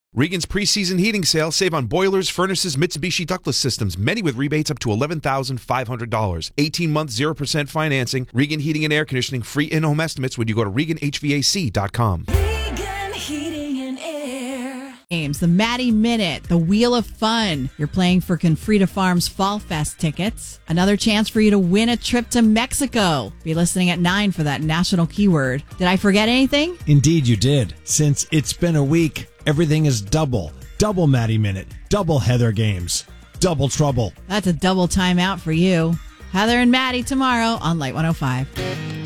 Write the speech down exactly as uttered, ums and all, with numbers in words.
Regan's preseason heating sale. Save on boilers, furnaces, Mitsubishi ductless systems, many with rebates up to eleven thousand five hundred dollars. eighteen-month, zero percent financing. Regan Heating and Air Conditioning. Free in-home estimates when you go to Regan H V A C dot com. Regan Heating and Air. Games, the Maddie Minute, the Wheel of Fun. You're playing for Confrida Farms Fall Fest tickets. Another chance for you to win a trip to Mexico. Be listening at nine for that national keyword. Did I forget anything? Indeed you did. Since it's been a week, everything is double. Double Maddie Minute. Double Heather Games. Double trouble. That's a double timeout for you. Heather and Maddie tomorrow on Light one oh five.